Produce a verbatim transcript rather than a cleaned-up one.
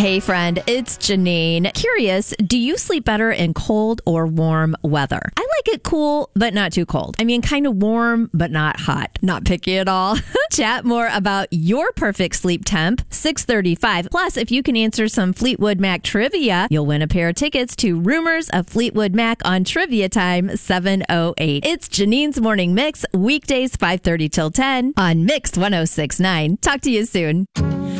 Hey friend, it's Janine. Curious, do you sleep better in cold or warm weather? I like it cool, but not too cold. I mean, kind of warm, but not hot. Not picky at all. Chat more about your perfect sleep temp, six thirty-five. Plus, if you can answer some Fleetwood Mac trivia, you'll win a pair of tickets to Rumors of Fleetwood Mac on Trivia Time, seven oh eight. It's Janine's Morning Mix, weekdays five thirty till ten on Mix one oh six point nine. Talk to you soon.